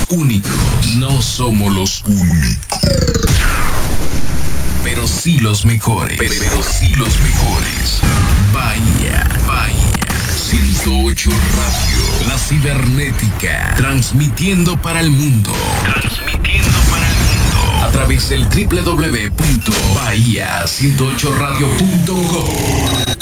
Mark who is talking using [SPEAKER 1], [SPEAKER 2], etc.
[SPEAKER 1] únicos. No somos los únicos. Pero sí los mejores. Pero sí los mejores. Bahía 108 Radio. La cibernética. Transmitiendo para el mundo. A través del www.bahia108radio.com.